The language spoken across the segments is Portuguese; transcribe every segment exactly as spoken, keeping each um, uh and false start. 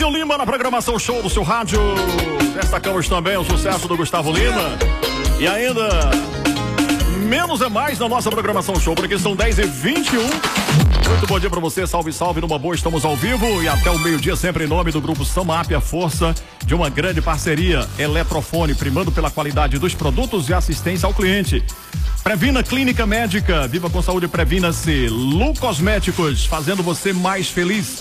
Pedrinho Lima na programação show do seu rádio. Destacamos também o sucesso do Gustavo Lima. E ainda, menos é mais na nossa programação show, porque são dez e vinte e um. Muito bom dia pra você, salve, salve, numa boa, estamos ao vivo e até o meio-dia, sempre em nome do Grupo Samap, a força de uma grande parceria. Eletrofone, primando pela qualidade dos produtos e assistência ao cliente. Previna Clínica Médica, viva com saúde, previna-se. Lu Cosméticos, fazendo você mais feliz.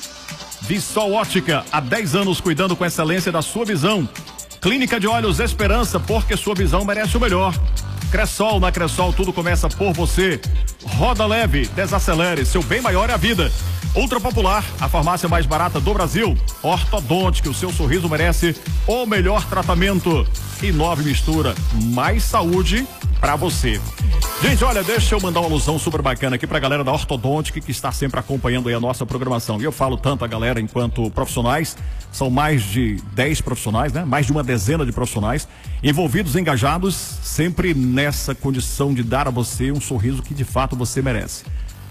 Vissol Ótica, há dez anos cuidando com excelência da sua visão. Clínica de Olhos Esperança, porque sua visão merece o melhor. Cressol, na Cressol tudo começa por você. Roda Leve, desacelere, seu bem maior é a vida. Ultra Popular, a farmácia mais barata do Brasil. Ortodontic, o seu sorriso merece o melhor tratamento. E Nove Mistura, mais saúde pra você. Gente, olha, deixa eu mandar uma alusão super bacana aqui pra galera da Ortodontic que está sempre acompanhando aí a nossa programação. E eu falo tanto a galera enquanto profissionais, são mais de dez profissionais, né? Mais de uma dezena de profissionais envolvidos, engajados, sempre nessa condição de dar a você um sorriso que de fato você merece.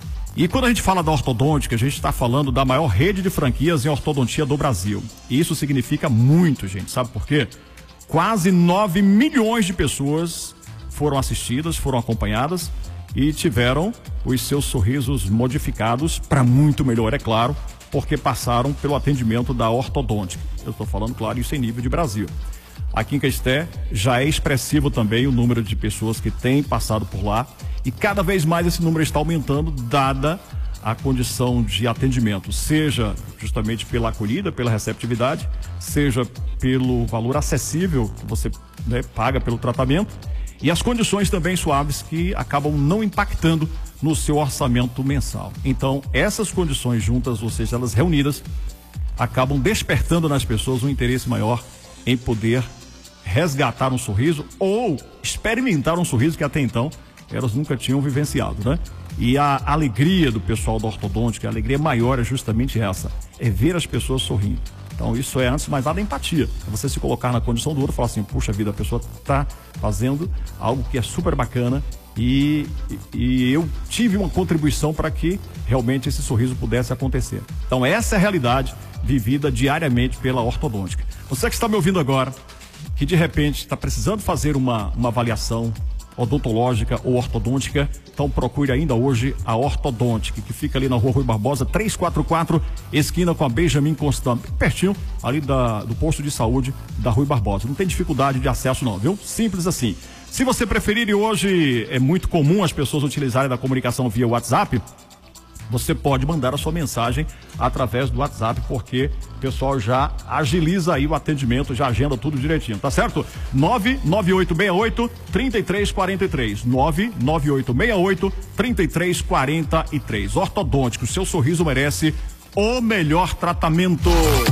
E quando a gente fala da Ortodontic, a gente está falando da maior rede de franquias em ortodontia do Brasil. E isso significa muito, gente, sabe por quê? Quase nove milhões de pessoas foram assistidas, foram acompanhadas e tiveram os seus sorrisos modificados para muito melhor, é claro, porque passaram pelo atendimento da Ortodontic. Eu estou falando, claro, isso em nível de Brasil. Aqui em Caeté já é expressivo também o número de pessoas que têm passado por lá e cada vez mais esse número está aumentando, dada a condição de atendimento, seja justamente pela acolhida, pela receptividade, seja pelo valor acessível que você, né, paga pelo tratamento, e as condições também suaves que acabam não impactando no seu orçamento mensal. Então, essas condições juntas, ou seja, elas reunidas, acabam despertando nas pessoas um interesse maior em poder resgatar um sorriso ou experimentar um sorriso que até então elas nunca tinham vivenciado, né? E a alegria do pessoal da Ortodôntica, a alegria maior é justamente essa, é ver as pessoas sorrindo. Então isso é, antes de mais nada, empatia. É você se colocar na condição do outro e falar assim, puxa vida, a pessoa está fazendo algo que é super bacana e, e, e eu tive uma contribuição para que realmente esse sorriso pudesse acontecer. Então essa é a realidade vivida diariamente pela Ortodôntica. Você que está me ouvindo agora, que de repente está precisando fazer uma, uma avaliação odontológica ou ortodôntica, então procure ainda hoje a Ortodôntica, que fica ali na rua Rui Barbosa, trezentos e quarenta e quatro, esquina com a Benjamin Constant, pertinho ali da, do posto de saúde da Rui Barbosa. Não tem dificuldade de acesso não, viu? Simples assim. Se você preferir, e hoje é muito comum as pessoas utilizarem da comunicação via WhatsApp, você pode mandar a sua mensagem através do WhatsApp, porque o pessoal já agiliza aí o atendimento, já agenda tudo direitinho, tá certo? nove nove oito seis oito, três três quatro três, nove nove oito seis oito, três três quatro três. Ortodôntico, seu sorriso merece o melhor tratamento.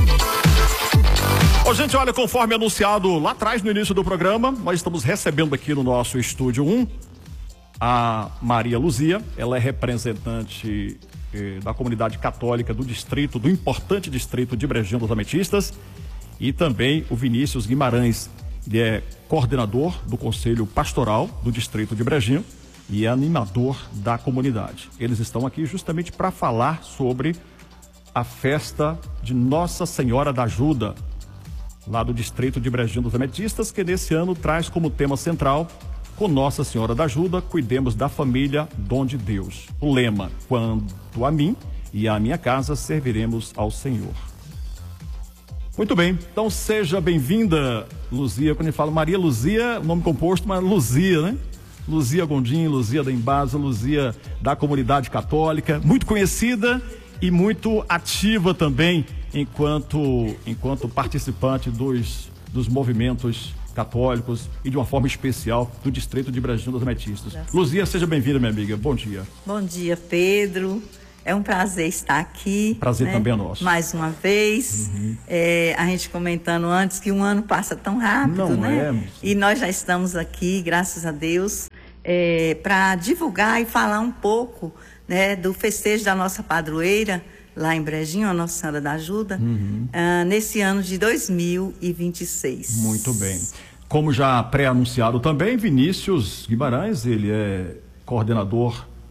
Ô, gente, olha, conforme anunciado lá atrás no início do programa, nós estamos recebendo aqui no nosso estúdio um a Maria Luzia. Ela é representante eh, da comunidade católica do distrito, do importante distrito de Brejinho dos Ametistas, e também o Vinícius Guimarães, ele é coordenador do Conselho Pastoral do distrito de Brejinho e é animador da comunidade. Eles estão aqui justamente para falar sobre a festa de Nossa Senhora da Ajuda, lá do distrito de Brejinho dos Ametistas, que nesse ano traz como tema central: com Nossa Senhora da Ajuda, cuidemos da família, dom de Deus. O lema: quanto a mim e a minha casa, serviremos ao Senhor. Muito bem, então seja bem-vinda, Luzia. Quando a gente fala Maria Luzia, nome composto, mas Luzia, né? Luzia Gondim, Luzia da Embasa, Luzia da comunidade católica, muito conhecida e muito ativa também enquanto, enquanto participante dos, dos movimentos católicos e de uma forma especial do distrito de Brejinho dos Ametistas. Luzia, seja bem-vinda, minha amiga. Bom dia. Bom dia, Pedro. É um prazer estar aqui. Prazer, né? Também é nosso. Mais uma vez. Uhum. É, a gente comentando antes que um ano passa tão rápido, Não né? É, moça. E nós já estamos aqui, graças a Deus, é, para divulgar e falar um pouco, né, do festejo da nossa padroeira lá em Brejinho, a Nossa Senhora da Ajuda, uhum. uh, nesse ano de dois mil e vinte e seis. Muito bem. Como já pré-anunciado também, Vinícius Guimarães, ele é coordenador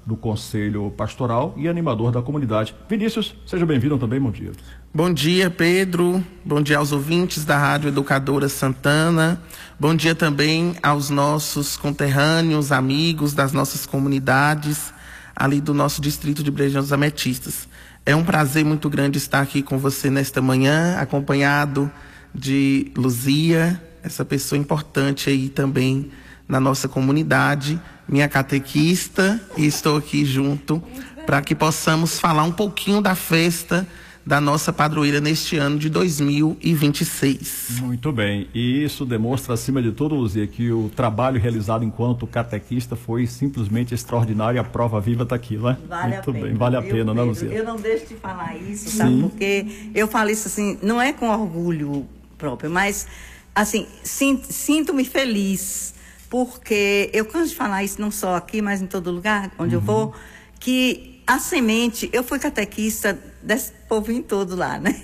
do Conselho Pastoral e animador da comunidade. Vinícius, seja bem-vindo também, bom dia. Bom dia, Pedro. Bom dia aos ouvintes da Rádio Educadora Santana. Bom dia também aos nossos conterrâneos, amigos das nossas comunidades, ali do nosso distrito de Brejão dos Ametistas. É um prazer muito grande estar aqui com você nesta manhã, acompanhado de Luzia, essa pessoa importante aí também na nossa comunidade, minha catequista, e estou aqui junto para que possamos falar um pouquinho da festa da nossa padroeira neste ano de dois mil e vinte e seis. Muito bem, e isso demonstra, acima de tudo, Luzia, que o trabalho realizado enquanto catequista foi simplesmente extraordinário, e a prova viva está aqui, né? Vale Muito a pena. bem, vale a eu, pena, Pedro, né, Luzia? Eu não deixo de falar isso, sabe? Sim. Porque eu falo isso assim, não é com orgulho próprio, mas assim, sinto-me feliz, porque eu canso de falar isso não só aqui, mas em todo lugar onde uhum. eu vou, que a semente, eu fui catequista desse povinho todo lá, né?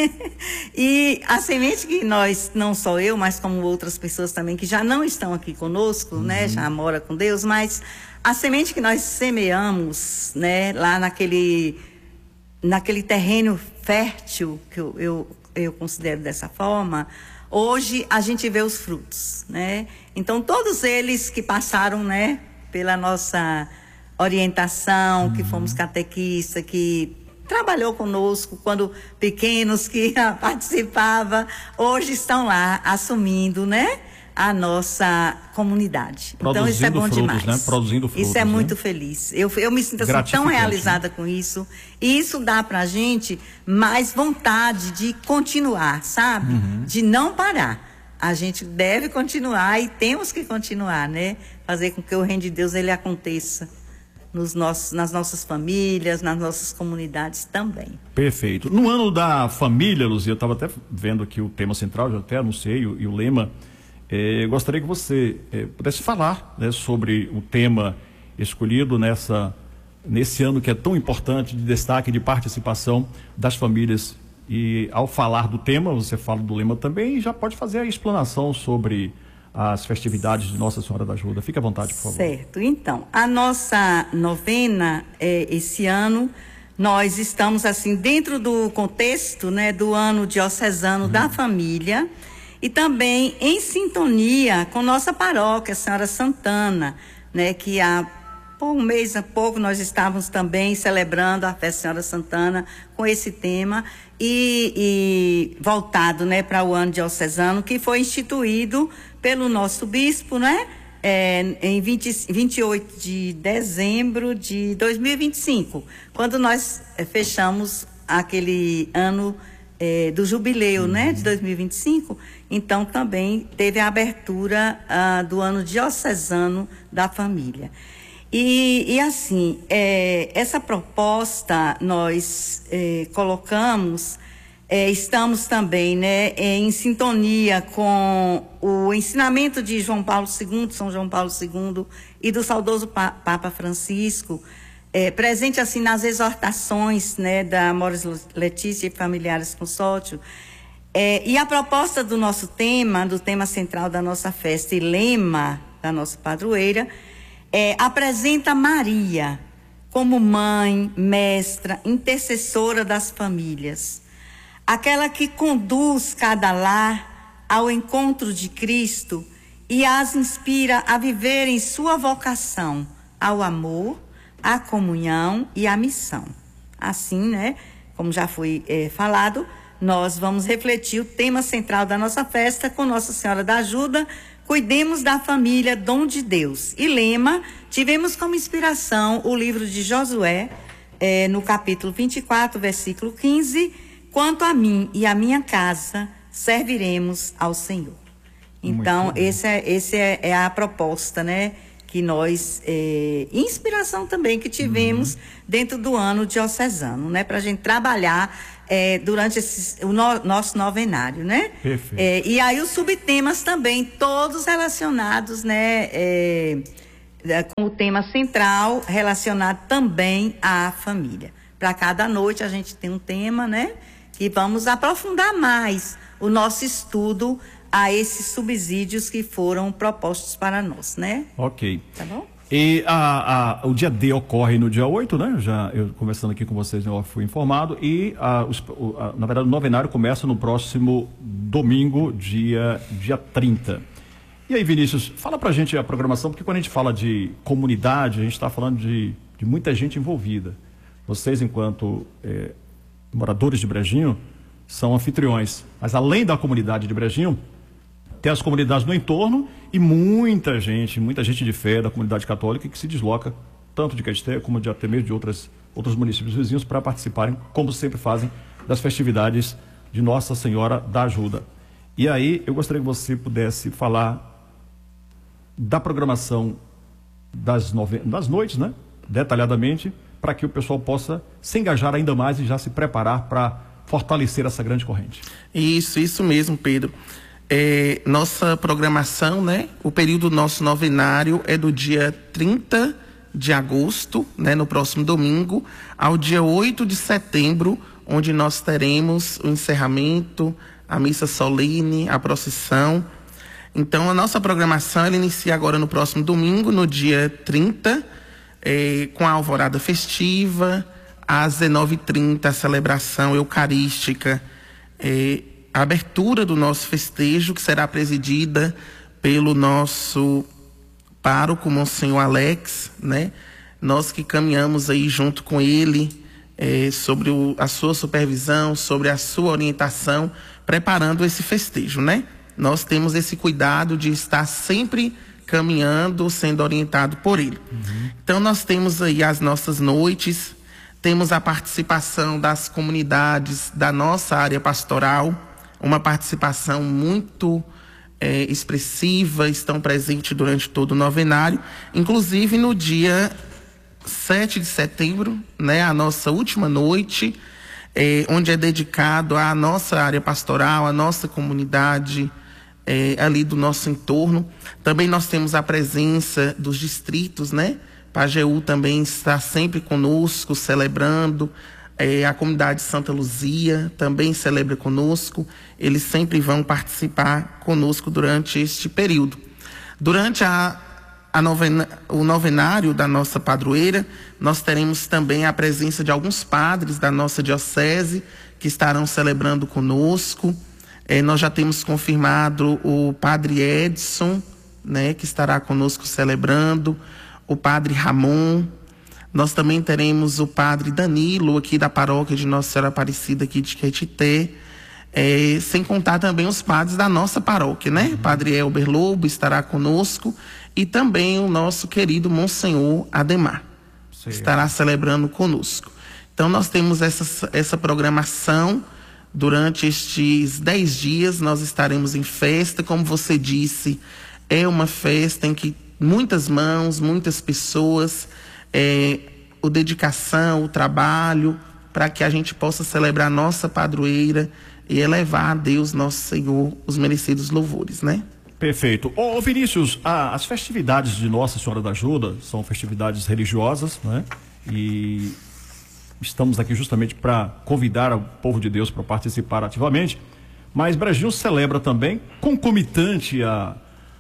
E a semente que nós, não só eu, mas como outras pessoas também, que já não estão aqui conosco, uhum. né? Já mora com Deus, mas a semente que nós semeamos, né? Lá naquele, naquele terreno fértil, que eu, eu, eu considero dessa forma, hoje a gente vê os frutos, né? Então, todos eles que passaram, né, pela nossa orientação, uhum. que fomos catequistas, que trabalhou conosco quando pequenos, que participava, hoje estão lá assumindo, né, a nossa comunidade. Produzindo então, isso é bom frutos, demais. Né? Produzindo frutos, isso é muito né? feliz. Eu, eu me sinto assim, tão realizada, né, com isso. E isso dá pra gente mais vontade de continuar, sabe? Uhum. De não parar. A gente deve continuar e temos que continuar, né? Fazer com que o reino de Deus ele aconteça nos nossos, nas nossas famílias, nas nossas comunidades também. Perfeito. No ano da família, Luzia, eu estava até vendo aqui o tema central, já até anunciei, e o lema. Eh, eu gostaria que você eh, pudesse falar, né, sobre o tema escolhido nessa, nesse ano que é tão importante, de destaque, de participação das famílias. E ao falar do tema, você fala do lema também e já pode fazer a explanação sobre as festividades de Nossa Senhora da Ajuda. Fique à vontade, por favor. Certo. Então, a nossa novena, é, esse ano, nós estamos assim dentro do contexto, né, do ano diocesano uhum. da família e também em sintonia com nossa paróquia, Senhora Santana, né, que há por um mês a pouco nós estávamos também celebrando a festa Senhora Santana com esse tema e, e voltado, né, para o ano diocesano, que foi instituído pelo nosso bispo, né, é, em vinte, vinte e oito de dezembro de dois mil e vinte e cinco, quando nós é, fechamos aquele ano é, do jubileu, uhum. né, de dois mil e vinte e cinco. Então também teve a abertura ah, do ano diocesano da família. E, e assim, é, essa proposta nós é, colocamos, é, estamos também, né, em sintonia com o ensinamento de João Paulo segundo, São João Paulo segundo e do saudoso pa, Papa Francisco, é, presente assim nas exortações, né, da Amoris Laetitia e Familiares Consórcio. É, e a proposta do nosso tema, do tema central da nossa festa e lema da nossa padroeira, É, apresenta Maria como mãe, mestra, intercessora das famílias, aquela que conduz cada lar ao encontro de Cristo e as inspira a viverem sua vocação ao amor, à comunhão e à missão. Assim, né, como já foi é, falado, nós vamos refletir o tema central da nossa festa com Nossa Senhora da Ajuda. Cuidemos da família, dom de Deus. E lema, tivemos como inspiração o livro de Josué, eh, no capítulo vinte e quatro, versículo quinze, quanto a mim e a minha casa, serviremos ao Senhor. Então, esse é, esse é, é a proposta, né, que nós, eh, inspiração também que tivemos uhum. dentro do ano diocesano, né, para a gente trabalhar É, durante esse, o no, nosso novenário, né? Perfeito. É, e aí os subtemas também, todos relacionados, né? É, com o tema central, relacionado também à família. Para cada noite a gente tem um tema, né? E vamos aprofundar mais o nosso estudo a esses subsídios que foram propostos para nós, né? Ok. Tá bom? E a, a, o dia D ocorre no dia oito, né? Já eu conversando aqui com vocês, eu fui informado. E, a, os, a, na verdade, o novenário começa no próximo domingo, dia, dia trinta. E aí, Vinícius, fala pra gente a programação, porque quando a gente fala de comunidade, a gente está falando de, de muita gente envolvida. Vocês, enquanto é, moradores de Brejinho, são anfitriões. Mas além da comunidade de Brejinho, tem as comunidades no entorno e muita gente, muita gente de fé da comunidade católica que se desloca, tanto de Caeté como de até mesmo de outras, outros municípios vizinhos, para participarem, como sempre fazem, das festividades de Nossa Senhora da Ajuda. E aí, eu gostaria que você pudesse falar da programação das, nove... das noites, né? Detalhadamente, para que o pessoal possa se engajar ainda mais e já se preparar para fortalecer essa grande corrente. Isso, isso mesmo, Pedro. É, nossa programação, né? O período do nosso novenário é do dia trinta de agosto, né? No próximo domingo, ao dia oito de setembro, onde nós teremos o encerramento, a missa solene, a procissão. Então, a nossa programação, ela inicia agora no próximo domingo, no dia trinta, é, com a alvorada festiva, às dezenove e trinta, a celebração eucarística, é, a abertura do nosso festejo, que será presidida pelo nosso pároco, Monsenhor Alex, né? Nós que caminhamos aí junto com ele, é, sobre o, a sua supervisão, sobre a sua orientação, preparando esse festejo, né? Nós temos esse cuidado de estar sempre caminhando, sendo orientado por ele. Uhum. Então, nós temos aí as nossas noites, temos a participação das comunidades da nossa área pastoral, uma participação muito é, expressiva, estão presentes durante todo o novenário, inclusive no dia sete de setembro, né, a nossa última noite, é, onde é dedicado à nossa área pastoral, à nossa comunidade, É, ali do nosso entorno. Também nós temos a presença dos distritos, né? Pajeú também está sempre conosco, celebrando. É, a comunidade Santa Luzia também celebra conosco. Eles sempre vão participar conosco durante este período. Durante a, a novena, o novenário da nossa padroeira, nós teremos também a presença de alguns padres da nossa diocese que estarão celebrando conosco. É, nós já temos confirmado o padre Edson, né, que estará conosco celebrando, o padre Ramon. Nós também teremos o padre Danilo, aqui da paróquia de Nossa Senhora Aparecida, aqui de Caetité, é, sem contar também os padres da nossa paróquia, né? Uhum. Padre Elber Lobo estará conosco e também o nosso querido Monsenhor Ademar. Sim. Estará celebrando conosco. Então, nós temos essa, essa programação. Durante estes dez dias nós estaremos em festa, como você disse, é uma festa em que muitas mãos, muitas pessoas, é, o dedicação, o trabalho, para que a gente possa celebrar nossa padroeira e elevar a Deus, nosso Senhor, os merecidos louvores, né? Perfeito. Ô, ô Vinícius, a, as festividades de Nossa Senhora da Ajuda são festividades religiosas, né? E estamos aqui justamente para convidar o povo de Deus para participar ativamente, mas Brejinho celebra também, concomitante a,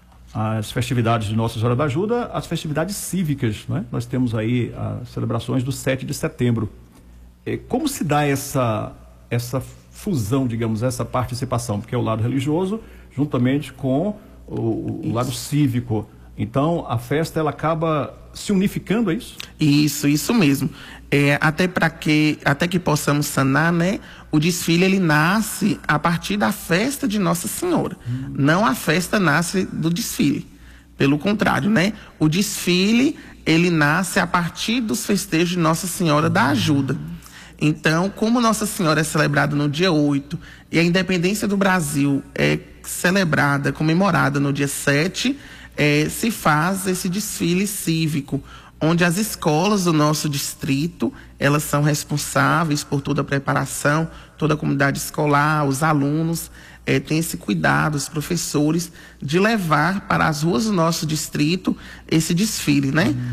as festividades de Nossa Senhora da Ajuda, as festividades cívicas, né? Nós temos aí as celebrações do sete de setembro. E como se dá essa, essa fusão, digamos, essa participação? Porque é o lado religioso, juntamente com o, o lado cívico. Então, a festa, ela acaba se unificando, é isso? Isso, isso mesmo. É, até para que, até que possamos sanar, né? O desfile, ele nasce a partir da festa de Nossa Senhora. Hum. Não a festa nasce do desfile. Pelo contrário, né? O desfile, ele nasce a partir dos festejos de Nossa Senhora da Ajuda. Então, como Nossa Senhora é celebrada no dia oito e a independência do Brasil é celebrada, comemorada no dia sete, É, se faz esse desfile cívico, onde as escolas do nosso distrito, elas são responsáveis por toda a preparação, toda a comunidade escolar, os alunos, é, tem esse cuidado, os professores, de levar para as ruas do nosso distrito esse desfile, né?